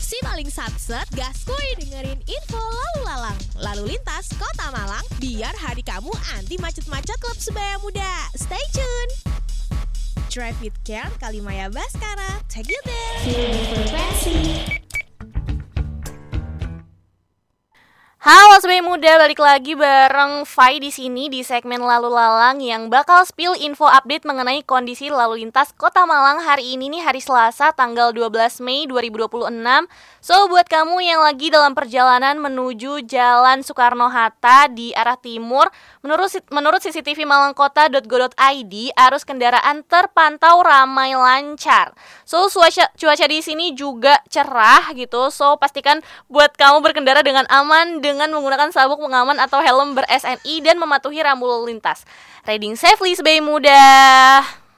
Si paling satset gaskuy dengerin info lalu lalang lalu lintas Kota Malang biar hari kamu anti macet-macet klub sebaya muda. Stay tune. Drive with Care Kalimaya Baskara. Take you there. Feel the frequency. Halo Sobat Muda, balik lagi bareng Fai di sini di segmen Lalu Lalang yang bakal spill info update mengenai kondisi lalu lintas Kota Malang hari ini nih, hari Selasa tanggal 12 Mei 2026. So buat kamu yang lagi dalam perjalanan menuju Jalan Soekarno-Hatta di arah timur, menurut CCTV malangkota.go.id, arus kendaraan terpantau ramai lancar. So cuaca di sini juga cerah gitu. So pastikan buat kamu berkendara dengan aman dengan menggunakan sabuk pengaman atau helm ber-SNI dan mematuhi rambu lalu lintas. Riding safely, Sobat Muda.